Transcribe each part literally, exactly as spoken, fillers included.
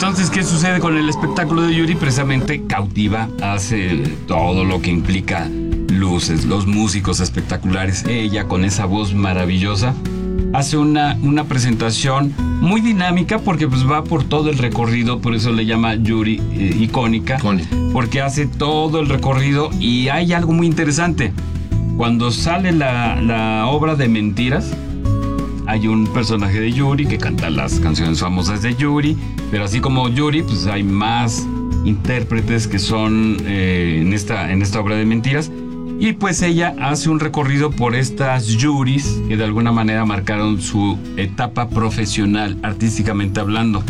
Entonces, ¿qué sucede con el espectáculo de Yuri? Precisamente cautiva, hace todo lo que implica luces, los músicos espectaculares, ella con esa voz maravillosa, hace una, una presentación muy dinámica porque pues va por todo el recorrido, por eso le llama Yuri eh, icónica, Icónica. Porque hace todo el recorrido y hay algo muy interesante. Cuando sale la, la obra de Mentiras, hay un personaje de Yuri que canta las canciones famosas de Yuri, pero así como Yuri, pues hay más intérpretes que son eh, en, esta, en esta obra de Mentiras. Y pues ella hace un recorrido por estas Yuris que de alguna manera marcaron su etapa profesional, artísticamente hablando.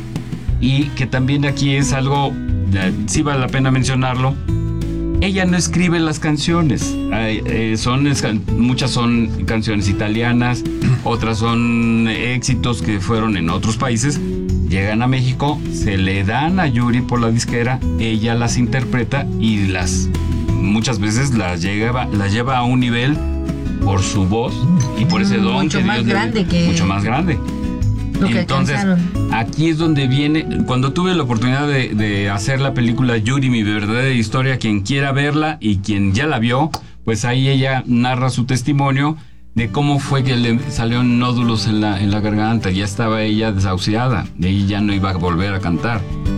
Y que también aquí es algo, eh, sí vale la pena mencionarlo, ella no escribe las canciones. Eh, son, muchas son canciones italianas, otras son éxitos que fueron en otros países. Llegan a México, se le dan a Yuri por la disquera, ella las interpreta y las muchas veces las lleva, las lleva a un nivel por su voz y por ese don mucho que más Dios grande le, que mucho más grande. Lo que Entonces, alcanzaron. Aquí es donde viene, cuando tuve la oportunidad de, de hacer la película Yuri, mi verdadera historia, quien quiera verla y quien ya la vio, pues ahí ella narra su testimonio de cómo fue que le salieron nódulos en la, en la garganta. Ya estaba ella desahuciada, de ahí ya no iba a volver a cantar.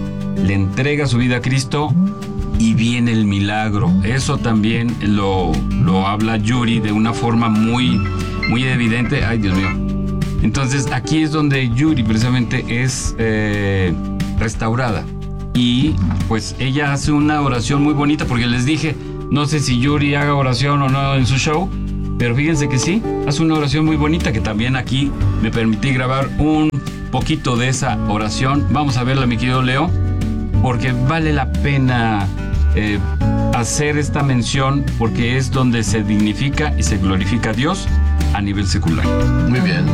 Le entrega su vida a Cristo y viene el milagro. Eso también lo, lo habla Yuri de una forma muy, muy evidente. Ay, Dios mío. Entonces aquí es donde Yuri precisamente es eh, restaurada. Y pues ella hace una oración muy bonita, porque les dije, no sé si Yuri haga oración o no en su show, pero fíjense que sí, hace una oración muy bonita, que también aquí me permití grabar un poquito de esa oración. Vamos a verla, mi querido Leo, porque vale la pena eh, hacer esta mención, porque es donde se dignifica y se glorifica a Dios a nivel secular. Muy bien.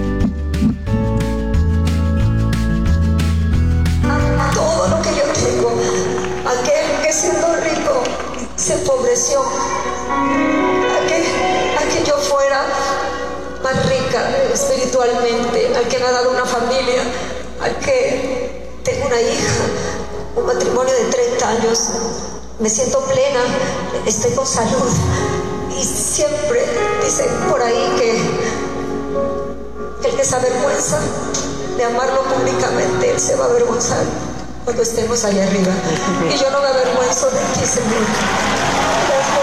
Todo lo que yo tengo, aquel que siendo rico se empobreció, a que, a que yo fuera más rica espiritualmente, al que me ha dado una familia, al que tengo una hija, un matrimonio de treinta años, me siento plena, estoy con salud. Y siempre dicen por ahí que el que se avergüenza de amarlo públicamente, él se va a avergonzar cuando estemos allá arriba. Y yo no me avergüenzo de ti, Señor. Gracias,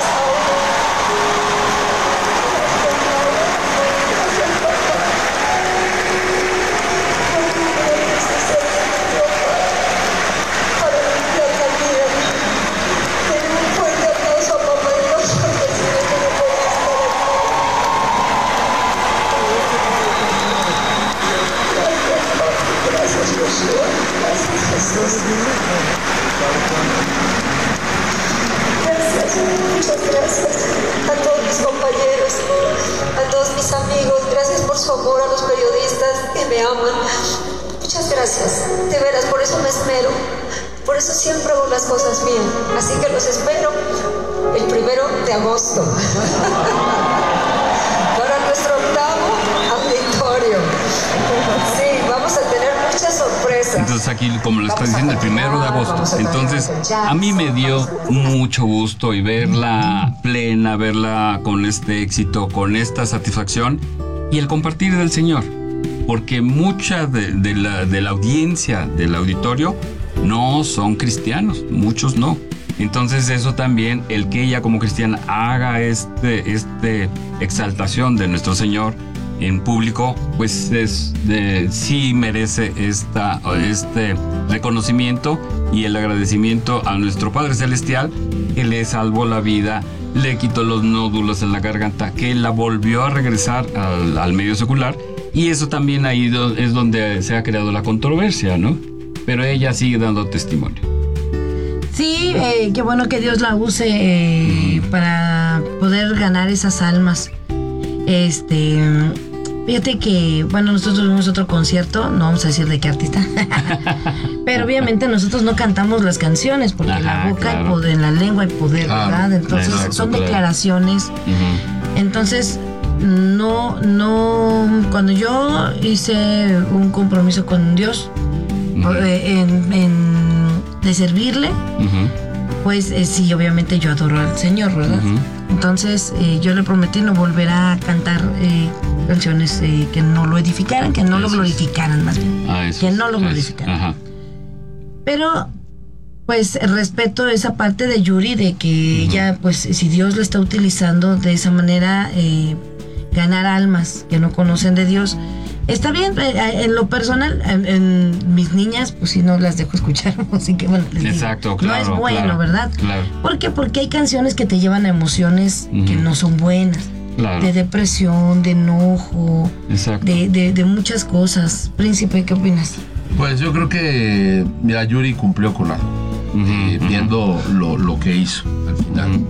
Gracias, muchas gracias a todos mis compañeros, a todos mis amigos. Gracias por su amor, a los periodistas que me aman. Muchas gracias, de veras, por eso me esmero. Por eso siempre hago las cosas bien. Así que los espero el primero de agosto para nuestro octavo auditorio. Sí, vamos a tener muchas sorpresas. Entonces aquí, como lo está diciendo, el primero de agosto. Entonces, a mí me dio mucho gusto y verla plena, verla con este éxito, con esta satisfacción y el compartir del Señor. Porque mucha de, de, la, de la audiencia del auditorio no son cristianos, muchos no. Entonces eso también, el que ella como cristiana haga este, este exaltación de nuestro Señor en público, pues es, eh, sí merece esta, este reconocimiento y el agradecimiento a nuestro Padre Celestial, que le salvó la vida, le quitó los nódulos en la garganta, que la volvió a regresar al, al medio secular, y eso también ahí es donde se ha creado la controversia, ¿no? Pero ella sigue dando testimonio. Sí, eh, qué bueno que Dios la use eh, para poder ganar esas almas. Este, fíjate que, bueno, nosotros tuvimos otro concierto, no vamos a decir de qué artista, pero obviamente nosotros no cantamos las canciones, porque Ajá, en la boca claro. hay poder, en la lengua hay poder, Ah, ¿verdad? Entonces exacto, son claro. declaraciones. Uh-huh. Entonces, no, no, cuando yo hice un compromiso con Dios, Ujú. eh, en, en- de servirle, Ujú. pues eh, sí, obviamente yo adoro al Señor, ¿verdad? Ujú. Entonces eh, yo le prometí no volver a cantar eh, canciones eh, que no lo edificaran, que no lo Eso es. glorificaran más bien. Ah, eso Que es, no lo eso. glorificaran. Ajá. Pero pues respeto esa parte de Yuri, de que ella, pues si Dios la está utilizando de esa manera, eh, ganar almas que no conocen de Dios. Está bien, eh, en lo personal, en, en mis niñas, pues si no las dejo escuchar música, bueno, les digo, Exacto, claro. no es bueno, claro, ¿verdad? Claro, ¿Por qué? Porque hay canciones que te llevan a emociones Ujú. que no son buenas, claro. de depresión, de enojo, Exacto. de, de, de muchas cosas. Príncipe, ¿qué opinas? Pues yo creo que, mira, Yuri cumplió con algo, Ujú, eh, ujú. viendo lo, lo que hizo al final. Ujú.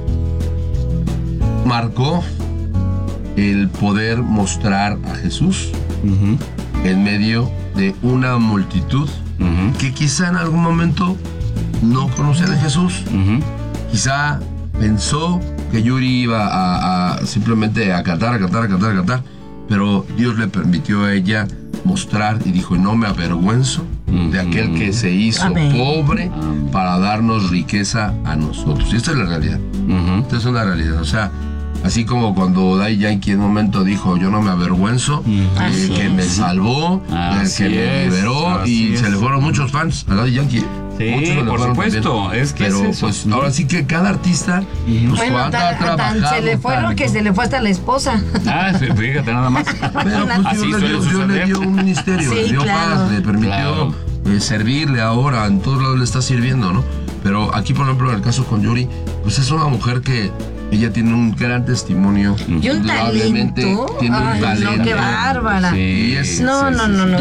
Marcó el poder mostrar a Jesús Ujú. en medio de una multitud Ujú. que quizá en algún momento no conocía de Jesús. Ujú. Quizá pensó que Yuri iba a, a simplemente a cantar, a cantar, a cantar, a cantar, pero Dios le permitió a ella mostrar y dijo, no me avergüenzo de aquel que se hizo Amén. pobre Amén. para darnos riqueza a nosotros. Y esta es la realidad. Ujú. Esta es una realidad. O sea, así como cuando Daddy Yankee en un momento dijo, yo no me avergüenzo, Ujú. eh, Así que es. me salvó, eh, Así que me es, liberó, así y es. se le fueron muchos fans a Daddy Yankee. Sí, Muchos se le por fueron supuesto, también. es que Pero es eso. pues ahora sí que cada artista, pues Bueno, cuando ha tan, tan trabajado se le fueron tanto, que se le fue hasta la esposa. Ah, fíjate nada más. Pero pues Así Dios, le suele dio, Dios le suceder. dio un ministerio, Sí, le dio claro. paz, le permitió Claro. eh, servirle ahora, en todos lados le está sirviendo, ¿no? Pero aquí, por ejemplo, en el caso con Yuri, pues es una mujer que ella tiene un gran testimonio. Y un Indudablemente talento. tiene un Ay, no, talento. qué bárbara. Sí, es- No, sí, no, sí, no, sí. no.